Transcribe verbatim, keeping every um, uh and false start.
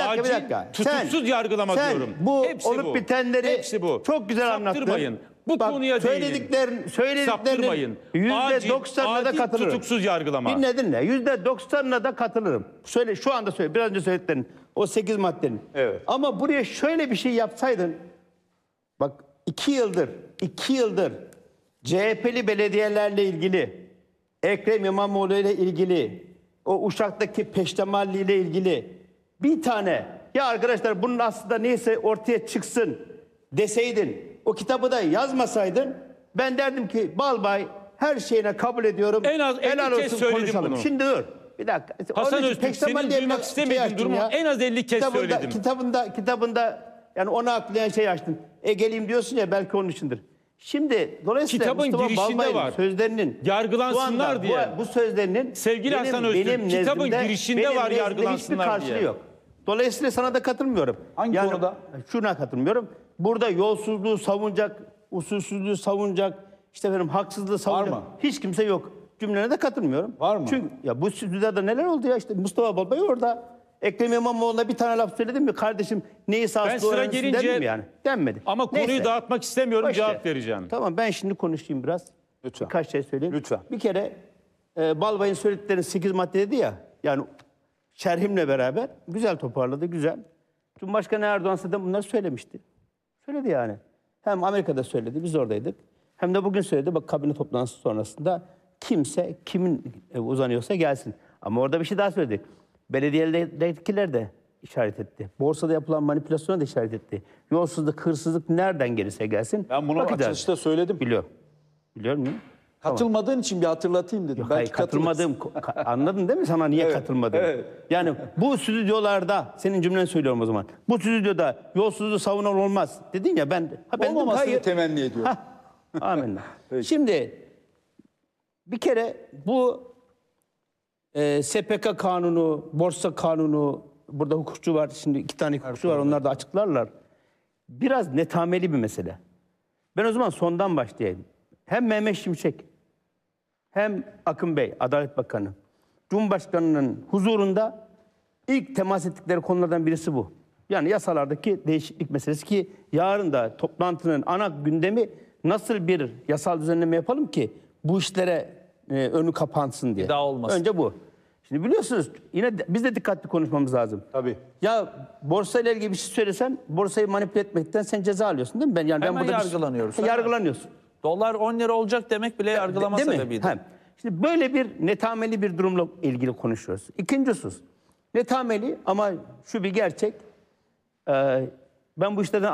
dakika, bir acil, dakika. tutuksuz Sen- yargılama sen diyorum. bu Hepsi olup bu. bitenleri Hepsi bu. çok güzel anlattın. Saptırmayın. Bu Bak, konuya değinin. söylediklerin, söylediklerinin Saptırmayın. yüzde doksanına da adil, katılırım. tutuksuz yargılama. Dinle dinle. Yüzde doksanına da katılırım. Söyle, şu anda söyle. Biraz önce söylediklerin. O sekiz maddenin. Evet. Ama buraya şöyle bir şey yapsaydın. Bak iki yıldır, iki yıldır C H P'li belediyelerle ilgili, Ekrem İmamoğlu ile ilgili, o Uşak'taki Peştemalli ile ilgili bir tane, ya arkadaşlar bunun aslında neyse ortaya çıksın deseydin, o kitabı da yazmasaydın, ben derdim ki Balbay her şeyine kabul ediyorum. En az elli helal kez olsun, söyledim konuşalım. bunu. Şimdi dur. Bir dakika. Hasan Onun için Öztürk, Peştemalli'ye senin bir duymak şey istemediğin açtın durumu ya. en az elli kez kitabında, söyledim. Kitabında, kitabında yani onu aklayan şey açtın. E geleyim diyorsun ya, belki onun içindir. Şimdi dolayısıyla Kitabın Mustafa girişinde Balbay'ın var. sözlerinin Yargılansınlar şu anda diye. Bu, bu sözlerinin Sevgili benim, Hasan Öztürk, benim kitabın nezdimde- girişinde benim var nezdimde yargılansınlar hiçbir karşılığı diye. yok. Dolayısıyla sana da katılmıyorum. Hangi konuda? Şuna katılmıyorum. Burada yolsuzluğu savunacak, usulsüzlüğü savunacak, işte efendim haksızlığı savunacak mı? hiç kimse yok. Cümlene de katılmıyorum. Var mı? Çünkü ya bu stüdyoda neler oldu ya, işte Mustafa Balbay orada. Ekrem İmamoğlu'na bir tane laf söyledim mi kardeşim, neyi Ben sağlıklı sıra öğrensin gelince- dedim mi yani? Denmedi. Ama konuyu Neyse. dağıtmak istemiyorum, İşte. cevap vereceğim. Tamam, ben şimdi konuşayım biraz. Lütfen. Birkaç şey söyleyeyim. Lütfen. Bir kere e, Balbay'ın söylediklerinin sekiz madde dedi ya. Yani şerhimle beraber güzel toparladı, güzel. Cumhurbaşkanı Erdoğan zaten bunları söylemişti. Söyledi yani. Hem Amerika'da söyledi, biz oradaydık. Hem de bugün söyledi. Bak, kabine toplantısı sonrasında kimse kimin e, uzanıyorsa gelsin. Ama orada bir şey daha söyledi. Belediyelerdekiler de işaret etti. Borsada yapılan manipülasyona da işaret etti. Yolsuzluk, hırsızlık nereden gelirse gelsin. Ben bunu bakacağız. açılışta söyledim. Biliyorum. Biliyor musun? Katılmadığın için bir hatırlatayım dedim. Yok, hayır, Belki katılırsın. katılmadığım, ka- anladın değil mi sana niye Evet, katılmadığımı? evet. Yani bu stüdyolarda, senin cümleni söylüyorum o zaman. Bu stüdyoda yolsuzluğu savunan olmaz dedin ya, ben... Ha, ben dedim, Olmamasını hayır. temenni ediyorum. Hah, amenna. Peki. Şimdi bir kere bu e, S P K kanunu, borsa kanunu, burada hukukçu var, şimdi iki tane hukukçu var, onlar da açıklarlar. Biraz netameli bir mesele. Ben o zaman sondan başlayayım. Hem Mehmet Şimşek hem Akın Bey, Adalet Bakanı, Cumhurbaşkanı'nın huzurunda ilk temas ettikleri konulardan birisi bu. Yani yasalardaki değişiklik meselesi, ki yarın da toplantının ana gündemi nasıl bir yasal düzenleme yapalım ki bu işlere e, önü kapansın diye. Bir daha olmasın. Önce bu. Şimdi biliyorsunuz, yine de- biz de dikkatli konuşmamız lazım. Tabii. Ya borsayla ilgili bir şey söylesen, borsayı manipüle etmekten sen ceza alıyorsun değil mi? Ben yani ben Hemen burada bir- yargılanıyoruz. Ha, yargılanıyorsun. Dolar on lira olacak demek bile yargılama Değil mi? sebebiydi. Ha. Şimdi böyle bir netameli bir durumla ilgili konuşuyoruz. İkinci husus. Netameli ama şu bir gerçek. Ee, ben bu işlerden